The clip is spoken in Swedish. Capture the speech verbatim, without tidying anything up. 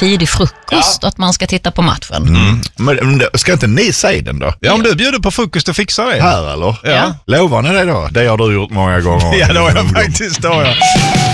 tidig frukost ja. att man ska titta på matchen. Mm. Men ska inte ni säga den då? Ja, om du bjuder på frukost och fixar det. Här eller? Ja. Lovar ni det då? Det har du gjort många gånger. Ja, det har jag faktiskt. Det har jag.